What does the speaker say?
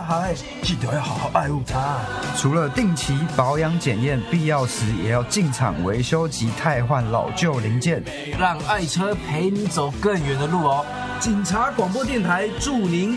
孩，记得要好好爱护它。 除了定期保养检验，必要时也要进场维修及汰换老旧零件， 让爱车陪你走更远的路哦。 警察广播电台祝您